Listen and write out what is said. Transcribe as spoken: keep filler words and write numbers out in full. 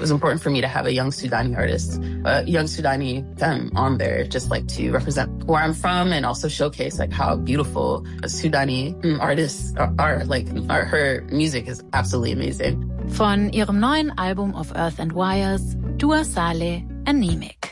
was important for me to have a young Sudani artist, a young Sudani femme on there, just like to represent where I'm from and also showcase like how beautiful Sudani artists are, are like are, her music is absolutely amazing. Von ihrem neuen Album Of Earth and Wires, Dua Saleh, Anemic.